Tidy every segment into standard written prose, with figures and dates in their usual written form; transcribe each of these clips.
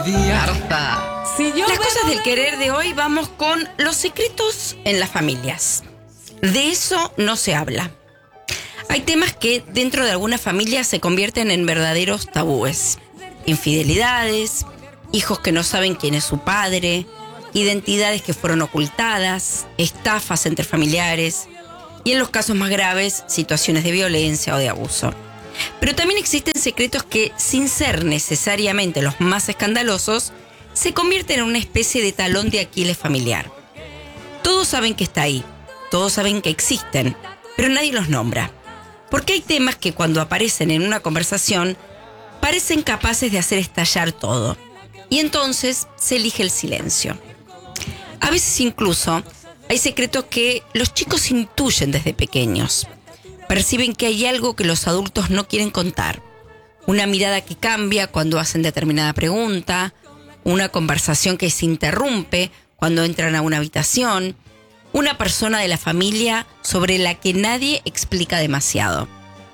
Diarta. Las cosas del querer de hoy, vamos con los secretos en las familias. De eso no se habla. Hay temas que dentro de algunas familias se convierten en verdaderos tabúes. Infidelidades, hijos que no saben quién es su padre, identidades que fueron ocultadas, estafas entre familiares y en los casos más graves, situaciones de violencia o de abuso. Pero también existen secretos que, sin ser necesariamente los más escandalosos, se convierten en una especie de talón de Aquiles familiar. Todos saben que está ahí, todos saben que existen, pero nadie los nombra. Porque hay temas que cuando aparecen en una conversación parecen capaces de hacer estallar todo. Y entonces se elige el silencio. A veces incluso hay secretos que los chicos intuyen desde pequeños. Perciben que hay algo que los adultos no quieren contar. Una mirada que cambia cuando hacen determinada pregunta, una conversación que se interrumpe cuando entran a una habitación, una persona de la familia sobre la que nadie explica demasiado.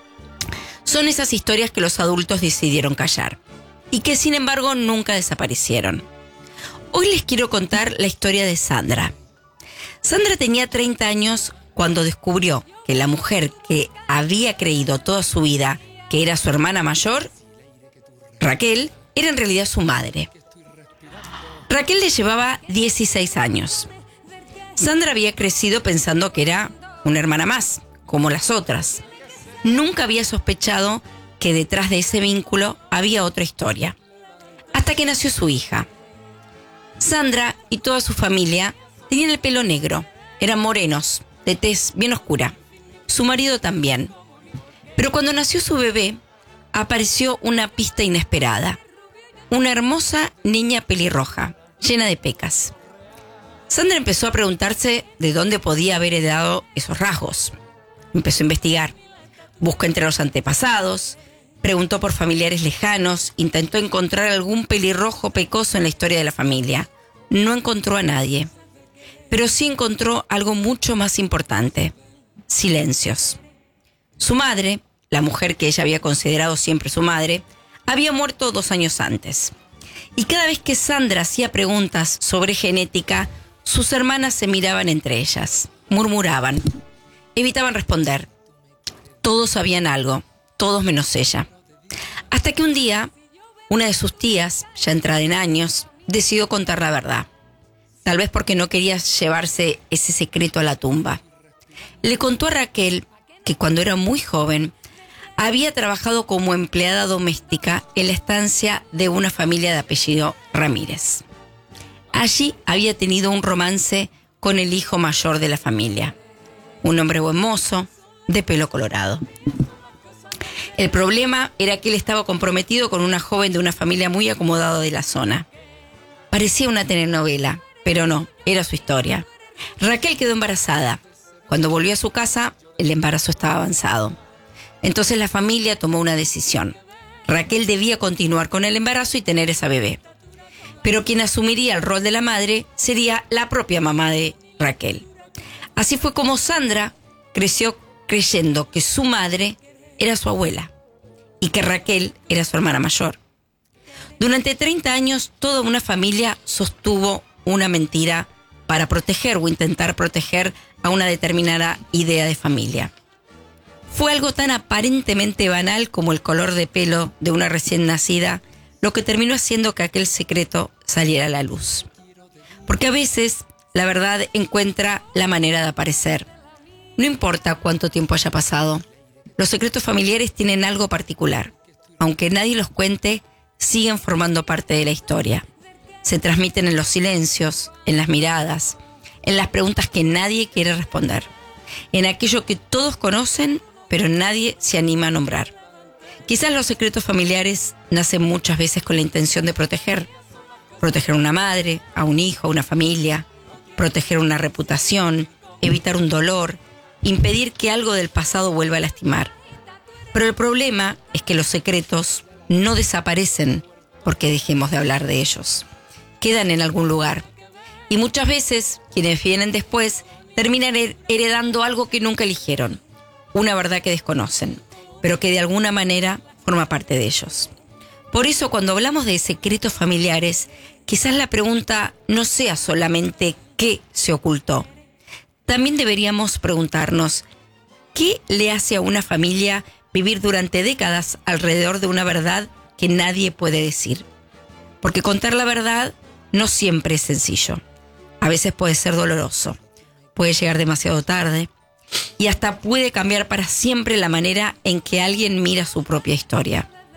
Son esas historias que los adultos decidieron callar y que sin embargo nunca desaparecieron. Hoy les quiero contar la historia de Sandra. Sandra tenía 30 años cuando descubrió que la mujer que había creído toda su vida que era su hermana mayor, Raquel, era en realidad su madre. Raquel le llevaba 16 años. Sandra había crecido pensando que era una hermana más, como las otras. Nunca había sospechado que detrás de ese vínculo había otra historia. Hasta que nació su hija. Sandra y toda su familia tenían el pelo negro, eran morenos, de tez bien oscura. Su marido también. Pero cuando nació su bebé, apareció una pista inesperada. Una hermosa niña pelirroja, llena de pecas. Sandra empezó a preguntarse de dónde podía haber heredado esos rasgos. Empezó a investigar. Buscó entre los antepasados, preguntó por familiares lejanos, intentó encontrar algún pelirrojo pecoso en la historia de la familia. No encontró a nadie. Pero sí encontró algo mucho más importante: silencios. Su madre, la mujer que ella había considerado siempre su madre, había muerto 2 años antes. Y cada vez que Sandra hacía preguntas sobre genética, sus hermanas se miraban entre ellas, murmuraban, evitaban responder. Todos sabían algo, todos menos ella. Hasta que un día, una de sus tías, ya entrada en años, decidió contar la verdad. Tal vez porque no quería llevarse ese secreto a la tumba. Le contó a Raquel que cuando era muy joven había trabajado como empleada doméstica en la estancia de una familia de apellido Ramírez. Allí había tenido un romance con el hijo mayor de la familia, un hombre buen mozo, de pelo colorado. El problema era que él estaba comprometido con una joven de una familia muy acomodada de la zona. Parecía una telenovela, pero no, era su historia. Raquel quedó embarazada. Cuando volvió a su casa, el embarazo estaba avanzado. Entonces la familia tomó una decisión. Raquel debía continuar con el embarazo y tener esa bebé. Pero quien asumiría el rol de la madre sería la propia mamá de Raquel. Así fue como Sandra creció creyendo que su madre era su abuela y que Raquel era su hermana mayor. Durante 30 años, toda una familia sostuvo una mentira para proteger o intentar proteger a una determinada idea de familia. Fue algo tan aparentemente banal como el color de pelo de una recién nacida lo que terminó haciendo que aquel secreto saliera a la luz. Porque a veces la verdad encuentra la manera de aparecer. No importa cuánto tiempo haya pasado, los secretos familiares tienen algo particular. Aunque nadie los cuente, siguen formando parte de la historia. Se transmiten en los silencios, en las miradas, en las preguntas que nadie quiere responder, en aquello que todos conocen, pero nadie se anima a nombrar. Quizás los secretos familiares nacen muchas veces con la intención de proteger a una madre, a un hijo, a una familia, proteger una reputación, evitar un dolor, impedir que algo del pasado vuelva a lastimar. Pero el problema es que los secretos no desaparecen porque dejemos de hablar de ellos. Quedan en algún lugar. Y muchas veces, quienes vienen después, terminan heredando algo que nunca eligieron. Una verdad que desconocen, pero que de alguna manera forma parte de ellos. Por eso, cuando hablamos de secretos familiares, quizás la pregunta no sea solamente ¿qué se ocultó? También deberíamos preguntarnos, ¿qué le hace a una familia vivir durante décadas alrededor de una verdad que nadie puede decir? Porque contar la verdad no siempre es sencillo. A veces puede ser doloroso, puede llegar demasiado tarde y hasta puede cambiar para siempre la manera en que alguien mira su propia historia.